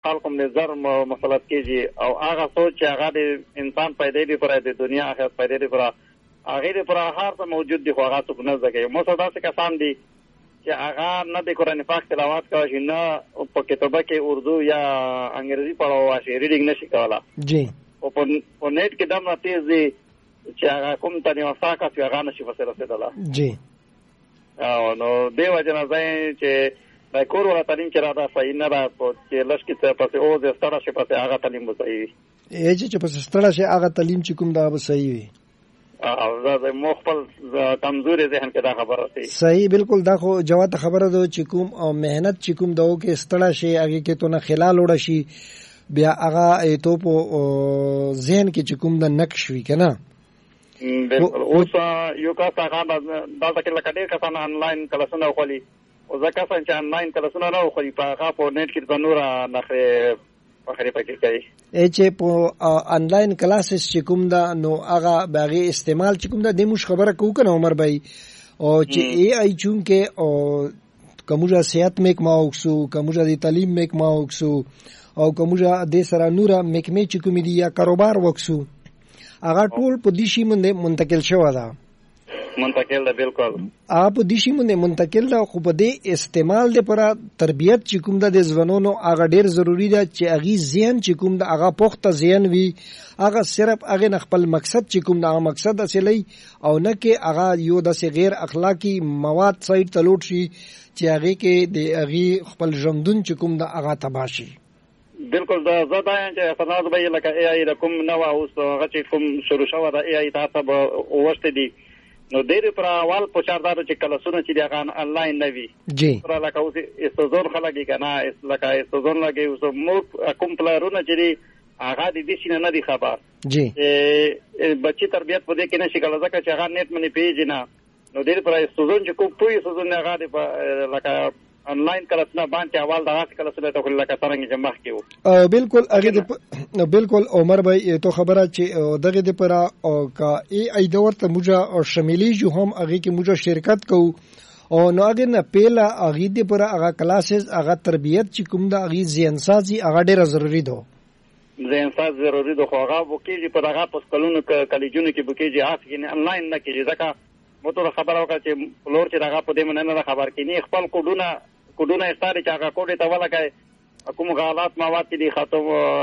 خلکو د زر مسلط کېږي او هغه سوچ چې هغه د انسان پیدا دی پر د دنیا آخرت پیدا دی پر هغه دی پر هر څه موجود دی خو هغه څوک نه زده کوي. مو داسې کسان دي چې هغه نه د قرآن پاک تلاوت کوي شي نه په کتابه کې اردو یا انګریزي پړاو شي ریډینګ نشي کولا جی او په نیټ کې دمه تیز دی چې هغه کوم ته نه وساکه چې هغه نشي وسره رسیدله جی او نو دیو جنا ځای چې د کور ولا تعلیم چې را ده صحیح نه ده چې لشکې ته پسې او د ستړه شي پسې هغه تعلیم به صحیح وي چې پسې ستړه شي هغه تعلیم چې کوم دا به صحیح وي او دا د مخبل کمزوري ذهن کې دا خبره ده صحیح بالکل دا خو جواب خبره ده چې کوم او مهنت چې کوم دو کې ستړه شي هغه کې تو نه خلال وړ شي بیا هغه ایتو په ذهن کې چې کوم د نقش وی کنه بالکل اوس یو کا څنګه دا د کله کډې کسان انلاین کلاسونه خولي او ځکه چې انلاین کلاسونه نه خولي په هغه په نیټ کې د نور نخره فخري پکې کوي چې په انلاین کلاسز چې کوم دا نو هغه باغی استعمال چې کوم دا د مش خبره کو کنه عمر بھائی او چې ای آی چون کې او کومه صحت میک ما اوکسو کومه د تعلیم میک ما اوکسو او کومه د سره نورا میک می چې کوم دی یا کاروبار وکسو هغه ټول په دې شی باندې منتقل شو دا منتقل ده بالکل اپ دې شی باندې منتقل ده خو په دې استعمال د پر تربیت چې کوم د ځوانونو هغه ډیر ضروری ده چې اغي ذهن چې کوم د هغه پخته ذهن وي هغه صرف هغه خپل مقصد چې کوم د مقصد اصلي او نه کې هغه یو د غیر اخلاقی مواد سایت تلوټ شي چې هغه کې د اغي خپل ژوندون چې کوم د هغه تباشي بالکل دا زدا چې فناز به لکه ای آی رقم نو اوس هغه چې کوم شروع شو دا ای آی تاسو به وشته دي نو ډېر پر اول په چاردار چې کلاسونه چې دغه انلاین نه وي جی پر لکه اوس استزون خلګي کنه لکه استزون لګي اوس مو کوم پلارونه چې هغه د دې شنه نه دي خبر جی بچی تربیت په دې کې نشي کولای ځکه چې هغه نیټ منی پیژ نه نو ډېر پر استزون چې کوم پوي استزون هغه لکه انلاین کلاسونه باندې اول د هغه کلاسونه ته لکه څنګه چې مخ کېو بالکل هغه بالکل عمر بھائی تو خبره چې دغه د پر او کا ای ای دور ته موجه او شاملې جو هم هغه کې موجه شرکت کو او نو هغه نه پیله هغه د پر هغه کلاسز هغه تربیت چې کوم د هغه ذهن سازي هغه ډیره ضروری ده ذهن ساز ضروری ده خو هغه وکیږي په هغه پسکلونو کلیجونو کې وکیږي هغه انلاین نه کېږي ځکه مو ته خبره وکړه چې فلور چې هغه په دې مننه نه خبر کینی خپل کوډونه استاره چې هغه کوډه ته ولګای کوم غلط مواد دي خاطر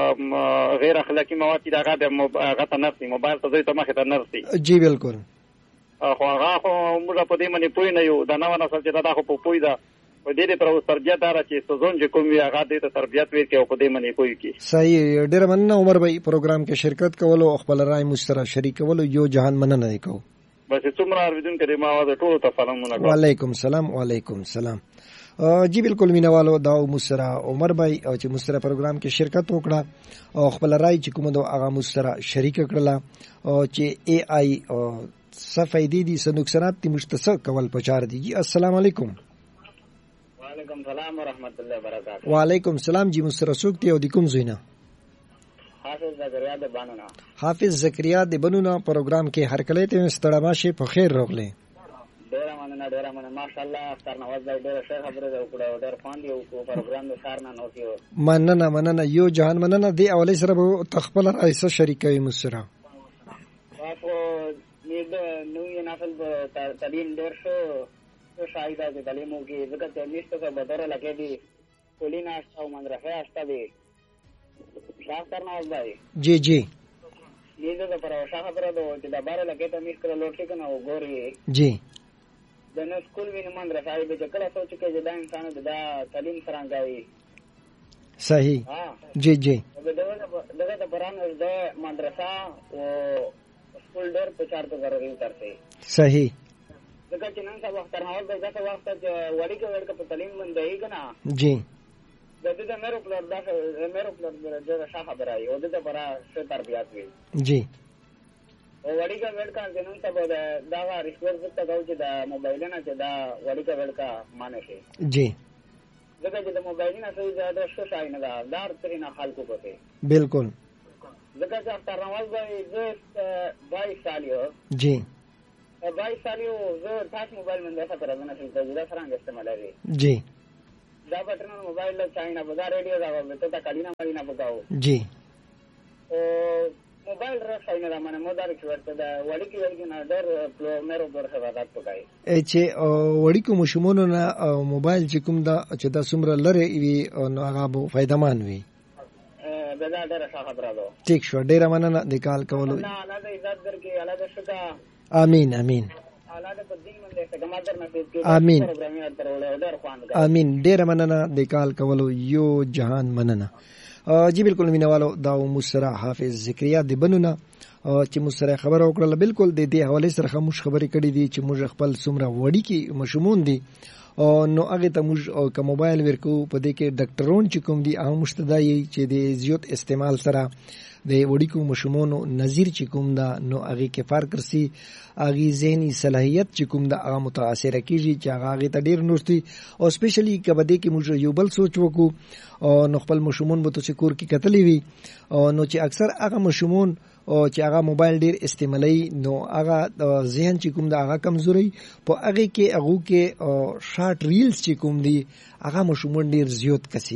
غیر اخلاقی مواد دي هغه ته نرسي موبایل ته ځای ته مخه ته نرسي جی بالکل خو هغه موږ په دې باندې پوي نه یو دا نو نسل چې دا خو پوي دا په دې پر تربیت دار چې سوزون چې کوم هغه دې ته تربیت ورکړي او په دې باندې پوي کی صحیح ډیر مننه عمر بھائی پروګرام کې شرکت کولو او خپل رائے مشترک شریک کولو یو جهان مننه وکاو بس څومره اردن کې ما واده ټول ته سلامونه وعلیکم السلام وعلیکم السلام جی بالکل مینوالو دا مسرا عمر بھائی او چې مسرا پروګرام کې شرکت وکړه او خپل رائے چې کوم د هغه مسرا شریک کړله او چې ای آی صفایدې دي سنوکسرات دي مشتسق کول پچار دي جی السلام علیکم وعلیکم السلام ورحمت الله وبرکاته وعلیکم السلام جی مسرا سوک دی او د کوم زوینه حافظ زکریا د بنونا پروګرام کې هر کله ته ستړما شي په خیر راغله ډیر مننه ماشاءالله ستاسو نواز ډیر ښه خبره ده او ډیر فان دی او پروګرام د سارنا نو کیو مننه یو جهان مننه دی اولې سره به تخپل رئیس شریکوي مسرا تاسو نو یې نافل تعلیم ډیر شو شایده د تعلیمو کې ځکه چې نشته څه بدره لګې دي کولینا او مدرسه استه دي شاف کرنا ہے بھائی جی جی یہ تو پر شاف پر دو کہ بارے لگے تو مس کر لوٹ کے نہ گوری جی دن اسکول بھی نمان رسائی دے کلا سوچ کے جدا انسان دا تعلیم سرانگائی صحیح جی جی دغه ته بران د مدرسه او اسکول ډېر پچار ته ضروري کرتے صحیح دغه چې نن سبا وخت راول دغه وخت وړي کې ورکه په تعلیم باندې کنا جی د دې مېرو پلان دا مېرو پلان د شاخه برای او د برا څه تربیات وی جی او وړي کې ورکه نن سبا دا ریسورس ته دا چې دا موبایل نه چې دا وړي کې ورکه معنی شي جی دغه چې د موبایل نه څه زیاده څه شای نه دا دار ترینه خلکو کوته بالکل دغه چې ترنوال به 22 سالیو جی 22 سالیو زه تاسو موبایل باندې څه راغنه چې دا څنګه استعمالوي جی دا بټن موبایل له چاینا بازار ریډیو دا ته تا کلینا مالینا بگاو جی او موبایل را شاینه دا منه مودار کې ورته دا وړي کې ورګي نه در مېرو برخه وادات پکای چې وړي کو مشمونو نه موبایل چې کوم دا چې دا سمره لره وي نو هغه به فائدمان وي دا ډېر ښه خبره ده ټیک شو ډېر مننه د کال کولو الله دې عزت درکې الله دې شکا امين امين امين امين ډېر مننه د کال کولو یو جهان مننه جی بالکل مینوالو دا مسره حافظ ذکریا د بنونه چې مسره خبره وکړه بالکل د دې حواله سره موږ خبرې کړې دي چې موږ خپل سمره وړي کې مشمون دي نو هغه ته موږ که موبایل ورکو په دې کې ډاکټرون چې کوم دي هغه مشتدای چې د زیات استعمال سره د وړي کو مشمونو نظیر چې کوم دا نو هغه کې فرق رسي هغه ذهني صلاحیت چې کوم دا هغه متاثر کیږي چې هغه ته ډیر نوستي او سپیشلی کبه دې کې موږ یو بل سوچ وکړو نو خپل مشمون به تو کور کې کتلې وي نو چې اکثر هغه مشمون او چې هغه موبایل ډیر استعمالي نو هغه ذهن چې کوم دا هغه کمزوري په هغه کې هغه کې شارټ ریلز چې کوم دي هغه مشمون ډیر زیات کسي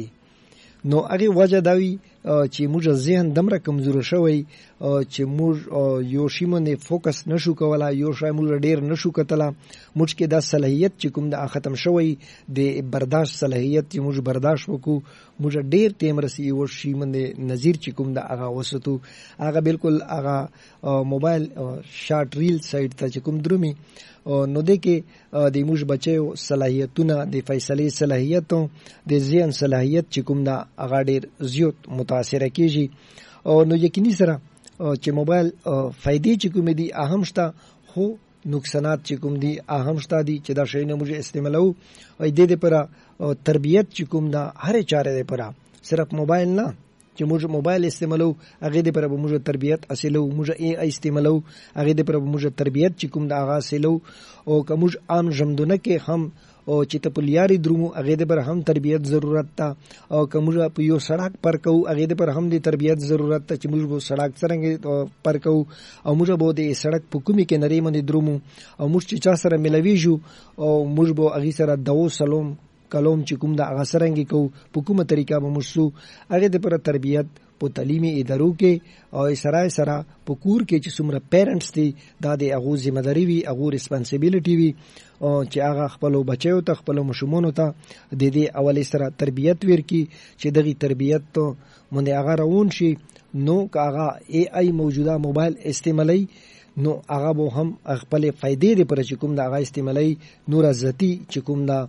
نو هغه وجه داوي چې موږ ذهن دمره کمزور شوی چې موږ یو شی باندې فوکس نشو کولای یو شی موږ ډیر نشو کتلا موږ کې دا صلاحیت چې کوم دا ختم شوی د برداشت صلاحیت چې موږ برداشت وکړو موږ ډیر تیم رسی یو شی باندې نظیر چې کوم دا هغه وسوتو هغه بالکل هغه موبایل شارټ ریل سایت ته چې کوم درومي نو د کې د موږ بچو صلاحیتونه د فیصله صلاحیت د ذهن صلاحیت چې کوم دا هغه ډیر زیات متاثر کیږي نو یقیني سره چې موبایل فائدې چې کوم دي اهم شته خو نقصانات چې کوم دي اهم شته دي چې دا شی نه موږ استعمالو او د دې پر تربیت چې کوم دا هر چاره لپاره صرف موبایل نه چې موږ موبایل استعمالو هغه د پر موږ تربیت اصلو موږ ای استعمالو هغه د پر موږ تربیت چې کوم دا هغه اصلو او کوم عام جمدونه کې هم او چې ته پلیاري درومو هغه د پر هم تربیت ضرورت تا او کوم په یو سړک پر کو هغه د پر هم د تربیت ضرورت ته چې موږ په سړک څنګه پر کو او موږ به د سړک په کومي کې نری باندې درومو او موږ چې چا سره ملويجو او موږ به هغه سره دو سلام کلام چې کوم دا هغه سرنګي کو په کومه طریقه به مرسو هغه د پر تربیت په تعلیمي ادارو کې او سره په کور کې چې څومره پیرنټس دي دا د هغه ذمہ داری وي هغه ریسپانسیبিলিټي وي او چې هغه خپل بچو ته خپل مشمونو ته د دې اولي سره تربیت ورکي چې دغه تربیت ته مونږ هغه روان شي نو هغه AI موجوده موبایل استعمالي نو هغه به هم خپل فائدې لپاره چې کوم دا هغه استعمالي نور ذاتی چې کوم دا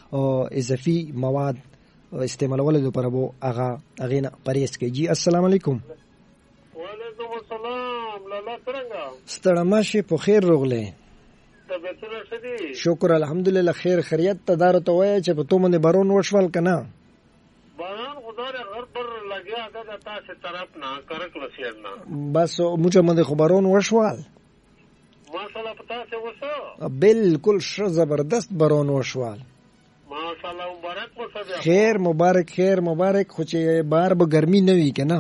اضافي مواد استعمالول لپاره به هغه نه پرهیز کوي. السلام علیکم. وعلیکم السلام. لاله څنګه ستړی ماشي په خیر روغله. طبیعتونه ښه دي؟ شکر الحمدلله خیر خیریت ته دار ته وای چې په تو باندې بارون وشول کنه باران خدای غر پر لګیا د تاسو طرف نه کرک لسیر نه بس موږ باندې خبرون وشول ماشاءالله پتا څه وسه بالکل ش زبردست بارون وشول ماشاءالله مبارک وسه خیر مبارک خیر مبارک خو چې بار به ګرمي نه وي کنه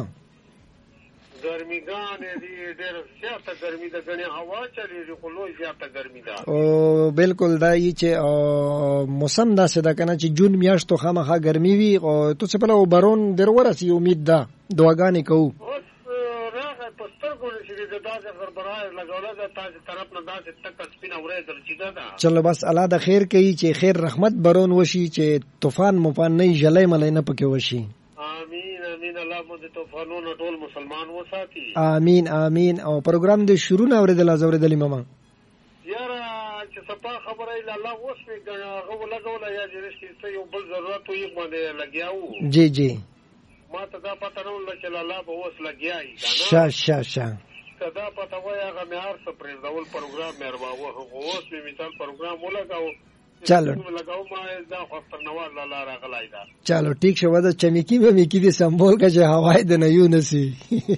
ګرمیګانې دي ډېر زیاته ګرمي ده ګنې هوا چلیږي خو لوی زیاته ګرمي ده او بالکل دا یي چې موسم داسې ده کنه چې جون میاشتو خامخا ګرمي وي او تو څه په بارون در ورسي امید ده دعاګانې کوو اوس راغه په سترګو چې د داسې غربرای لګوله ده تاسو طرف نه داسې تک سپینه ورې درچیده ده چلو بس الله د خیر کوي چې خیر رحمت بارون وشي چې طوفان مفان نه جلای ملای نه پکې وشي امين امين الله مو د طوفانونو ټول مسلمان وساتي امين امين او پروګرام د شروع نه اوریدل ازوریدل ماما یاره چې صفه خبره ای الله اوس می هغه لګوله یا چې څه یو بل ضرورت وي باندې لګیاو جی جی ما ته دا پته نه ول چې الله به اوس لګیای شا کدا پته وای هغه مې هر څه پرېږدول پروګرام مې ورواوه اوس مې مثال پروګرام ولګاو چلو لګاو ما دا خطر نواز لاله راغلای دا چلو ٹھیک شو دا چمیکی به میکی دي سمبول کا چې هوای د نه یو نسی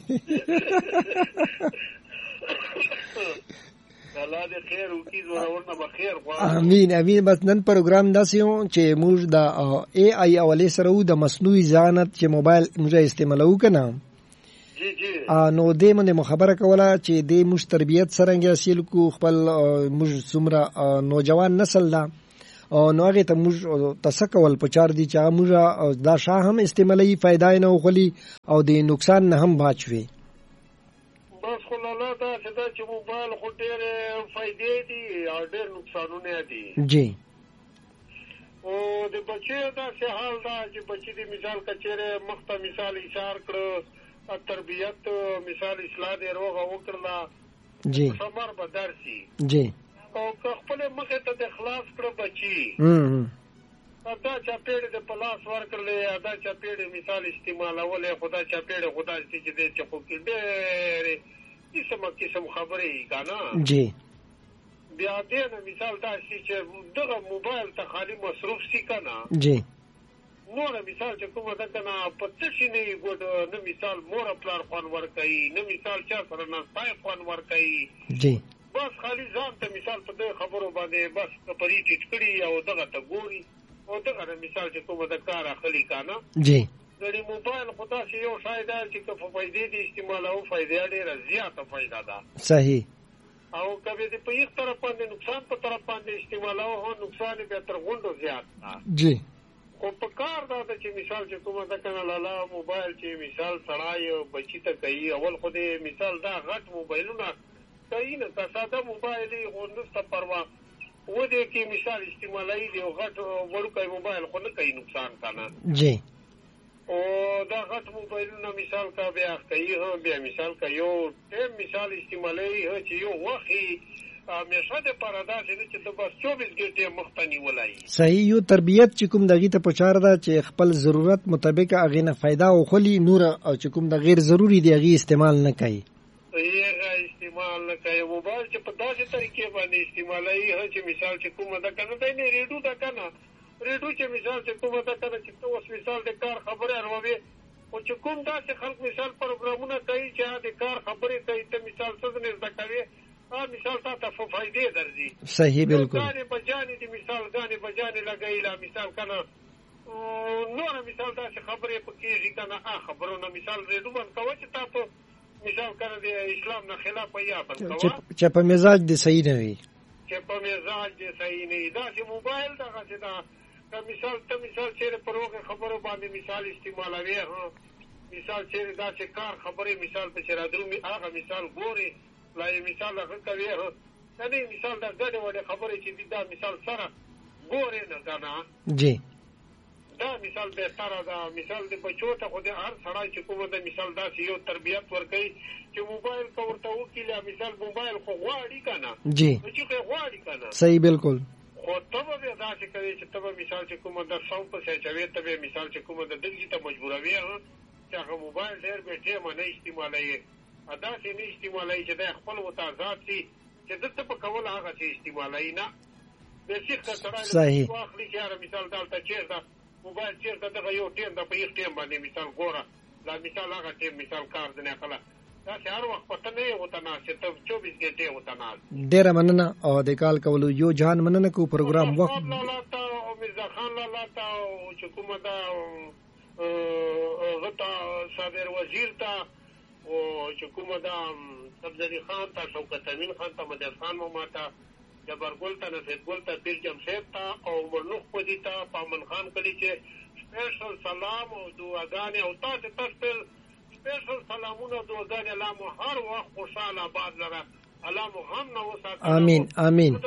الله دې خیر وکړي زورونه به خیر غواړم امين امين بس نن پروګرام داسې و چې موږ د AI اولې سره د مصنوعي ذهانت چې موبایل موږ استعمالو کنه جی جی نو دې باندې مخابره کوله چې دې موږ تربيت سره حاصل کو خپل موږ څومره نوجوان نسل دا او نو هغه ته موږ تسکول پچار دي چې موږ دا شاه هم استعمالي فائدہ نه وخلی او د نقصان نه هم باچوي. بس خو لاله دا چې موبایل خو ډېر فائدې دي او ډېر نقصانونه دي. جی. او د بچي دا څه حال دا چې بچي د مثال کچره مخته مثال اشاره کړ تربیت مثال اصلاح دی روغه وکړه جی خبر به درسي جی او خپل مخه ته د خلاص کړ بچي دا چا پیړې د پلاس ورکړلې دا چا پیړې مثال استعمالولې خدا چا پیړې خدا چې دې خو کې ډېر قسم خبرې کانا. جی بیا دې نه مثال دا چې دغه موبایل ته خالي مصروف سي کنه. جی نور مثال چې کومه ده کنه په څه شي نه ګډ نه مثال مور خپل خوان ور کوي نه مثال چا سره نه پای خوان ور کوي. جی بس خالي ځان ته مثال په دې خبرو باندې بس پرې ټیټ کړی او دغه ته ګوري او دغه مثال چې کومه ده کار اخلي کنه. جی د موبایل خدا شي یو شایده چې په فائدې دي استعمال او فائدې ډېره زیاته فائدہ ده. صحیح. او کبه دې په یک طرف باندې نقصان په طرف باندې استعمال او هو نقصان به تر غونډو زیات ده. جی خو په کار دا چې مثال چې کومه ده کنه لاله موبایل چې مثال سړای بچی ته کوي اول خو دې مثال دا غټ موبایلونه کوي نه ساده موبایل یې غونډه پروا و دې کې مثال استعمالي دی او غټ ورکه موبایل خو نه کوي نقصان کنه. جی او دا غټ موبایلونه مثال کا بیا کوي هم بیا مثال کا یو ټیم مثال استعمالي چې یو وخی همیشه د پرادا چې ته بس 24 غنټه مختنی ولای. صحیح. یو تربیت چې کوم دغه ته پچار ده چې خپل ضرورت مطابق هغه نه फायदा او خلی نور او چې کوم د غیر ضروری دی هغه استعمال نه کوي. هغه استعمال نه کوي. موبایل چې په داسې طریقې باندې استعمالي چې مثال چې کومه ده کنه دا نه ریډو ده کنه ریډو چې مثال چې کومه ده کنه چې اوس مثال د کار خبره اروي او چې کوم دا چې خلک مثال پروګرامونه کوي چې د کار خبرې کوي ته مثال څه نه زده کوي مثال تاسو په فائدې درځي. صحیح بالکل. غانې بجانې د مثال غانې بجانې لګای لا مثال کنه نور مثال دا چې خبرې پکېږي کنه خبرونه مثال ریډو باندې کوي چې تاسو مثال کنه د اسلام نه خلاف یا باندې چې په مزاج دې صحیح نه وي چې په مزاج دې صحیح نه دا چې موبایل دغه چې دا مثال ته مثال چې پروګه خبرو باندې مثال استعمالوي مثال چې دا چې کار خبرې مثال په شرادرو هغه مثال ګوري لای مثال هغه کوي نه مثال دا ګډه وړه خبرې چې دا مثال سره ګوري نه کنه. جی دا مثال به سره دا مثال د بچو ته خو د هر سړی چې کومه د مثال دا یو تربیت ورکړي چې موبایل کو ورته وکیله مثال موبایل خو غواړي کنه. جی چې غواړي کنه. صحیح بالکل. خو ته به دا چې کوي چې ته مثال چې کومه د څو په څه چوي ته به مثال چې کومه د دغه ته مجبوروي چې هغه موبایل ډېر به ټیم نه استعمالوي ادا چې نه استعمالوي چې د خپل وتازات سي چې د ته په کول هغه چې استعمالوي نه د شیخ سره صحیح واخلي چې مثال دالته چیرته موبایل چیرته دغه یو ټیم د په یو ټیم باندې مثال ګوره دا مثال هغه ټیم مثال کار نه کړه دا هر وخت پته نه وته نه چې ته 24 غنټه وته نه. ډیر مننه او د کال کولو یو جهان مننه کو پروګرام وخت الله تعالی او مرزا خان الله تعالی چې کومه دا غتا صابر وزیر تا او چې کومه دا تبذری خان تا شوکت امین خان تا مدد خان مو ماتا جبر ګل تا نصیب ګل تا پیر جمشید تا او مرنوخ پدی تا پامن خان کلی چې سپیشل سلام او دعاګانې او تاسو سپیشل سلامونه دعاګانې الله مو هر وخت خوشاله آباد لره الله مو هم نو وساتي. امين امين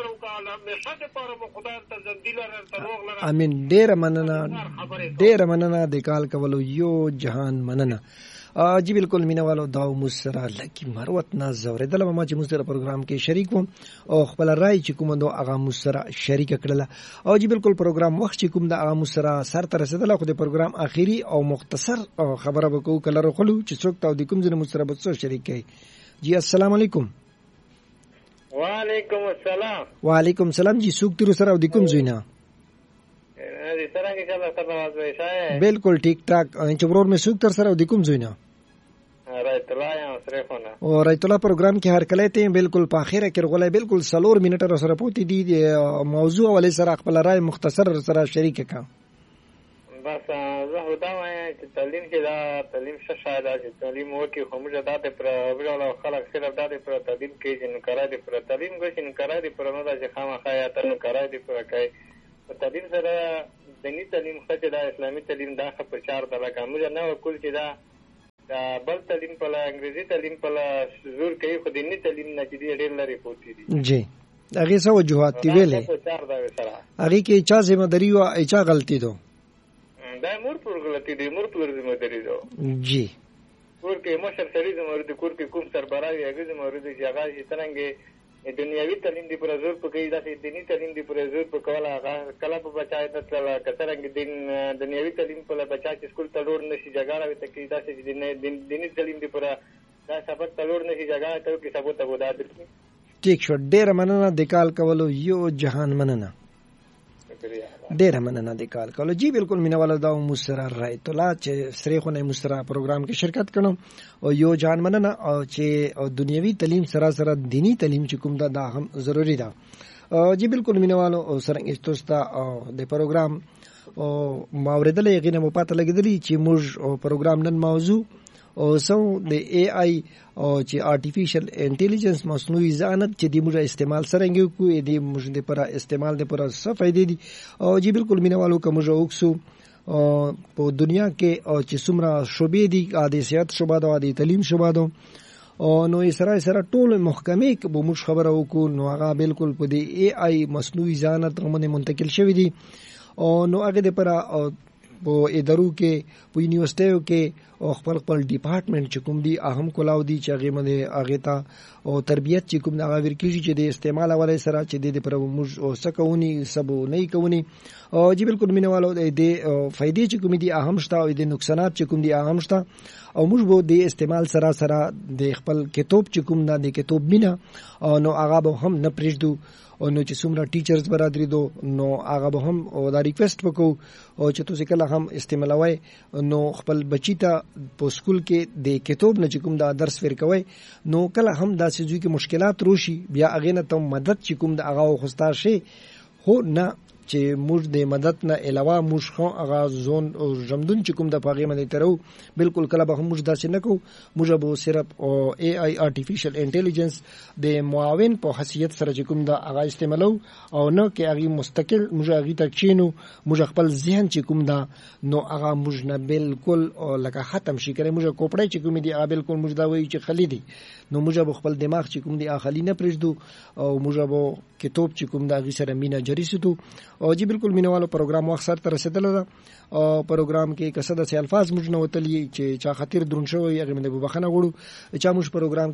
امين. ډیر مننه د کال کولو یو جهان مننه. جی بالکل مینوالو داو مسره لکی مروت نه زوریدل ما چې مسره پروګرام کې شریک وم او خپل رائے چې کوم نو هغه مسره شریک کړل او جی بالکل پروګرام وخت چې کوم د هغه مسره سر تر رسیدل خو د پروګرام اخیری او مختصر خبره وکړو کله خلو چې څوک تاو د کوم ځنه مسره بڅو شریک کړي. جی السلام علیکم. وعلیکم السلام. وعلیکم السلام. جی څوک تر سره د کوم ځینه بالکل ٹھیک ٹھاک چې ورور مې څوک تر سره د کوم ځینه رایت الله یا سره او رایت الله پروګرام کې هر کله ته بالکل په اخیره کې غولای بالکل 4 منټه سره پوتې دي موضوع ولې سره خپل رائے مختصر سره شریک کا. بس زه دا وایم چې تعلیم کې دا تعلیم څه شاید چې تعلیم وکي خو موږ دا د پر وګړو خلک صرف دا د پر تعلیم کې چې نو کرا دي پر تعلیم کې چې نو کرا دي پر نو دا چې خامخا یا تر نو کرا دي پر کوي په تعلیم سره دینی تعلیم خته دا اسلامي تعلیم دا په 4 درجه موږ نه وکول چې دا بل تعلیم په انګریزي تعلیم په زور کوي خو دینی تعلیم نه چې ډېر لري پوتې دي جی هغه څه وجوهات دی ویلې هغه کې چا ذمہ داری او چا غلطی دو دا مور پر غلطی دی مور پر ذمہ داری دو جی کور کې مشر سړي ذمہ داری کور کې کوم سربراهي هغه ذمہ داری چې هغه څنګه دنیاوی تعلیم دی پر زور په کې دا دینی تعلیم دی پر زور په کوله هغه کله په بچای د کثرنګ دین دنیاوی تعلیم په بچا چې سکول ته ډور نشي جګړه وي ته کې دا چې دینی تعلیم دی پر دا سبق تلور نشي جګړه ته کې سبو ته ودا دي ټیک شو ډیر مننه د کال کولو یو جهان مننه ډیر مننه د کال کولو جی بالکل مینواله دا مسرر رایت الله چې سریخونه مسرر پروګرام کې شرکت کړم او یو جهان مننه او چې دنیوي تعلیم سره دینی تعلیم چې کوم دا هم ضروری ده جی بالکل مینوالو او سرنګ استوستا د پروګرام او ماوردل یقینا مو پته لګیدلی چې موږ پروګرام نن موضوع او سو د اي اي او چې ارتفیشل انټيليجنس مصنوعي ذهانت چې د موږ استعمال سره کوي د موږ د پر استعمال د پر څه فائدې دي او جی بالکل مینوالو کوم جو وکسو په دنیا کې او چې څومره شوبې دي د سیاست شوبه ده د تعلیم شوبه ده او نو سره ټول محکمې کې به موږ خبره وکړو نو هغه بالکل په د اي اي مصنوعي ذهانت باندې منتقل شوی دي او نو هغه د پر په ادارو کې په یونیورسيټیو کې او خپل ډپارټمنټ چې کوم دي اهم کولاو دي چې هغه باندې هغه ته او تربيت چې کوم هغه ورکیږي چې د استعمال حواله سره چې د پر موږ سکهونی سبو نه کوي او جی بالکل مینوالو د فائدې چې کوم دي اهم شته او د نقصانات چې کوم دي اهم شته او موږ به د استعمال سره د خپل کتاب چې کوم نه د کتاب مینا او نو هغه به هم نه پرېږدو او نو چې څومره ټیچرز برادری دو نو هغه به هم او دا ریکوست وکړو او چې تاسو کله هم استعمالوي نو خپل بچی ته په سکول کې د کتاب نه چې کوم دا درس ورکوي نو کله هم دا سيزو کې مشکلات روشي بیا هغه نه ته مدد چې کوم دا هغه خوستا شي هو نه چې موږ د مدد نه علاوه موږ خو هغه زون او جمدون چې کوم د پاغې باندې ترو بالکل کله به موږ داسې نه کوو موږ به صرف او اي اي ارتفیشل انټيليجنس د معاون په حیثیت سره چې کوم د هغه استعمالو او نو کې هغه مستقل موږ هغه ته چینو موږ خپل ذهن چې کوم دا نو هغه موږ نه بالکل لکه ختم شي کړي موږ کوپړې چې کوم دي هغه بالکل موږ دا وایي چې خلی دي نو موږ خپل دماغ چې کوم دي خلی نه پرېږدو او موږ به کتاب چې کوم دا غي سره مینا جری سټو او جی بالکل مینوالو پروګرام وخت سره رسیدل ده او پروګرام کې کسه د الفاظ موږ نه وتلی چې چا خاطر درون شوی هغه باندې بخښنه غوړو چا موږ پروګرام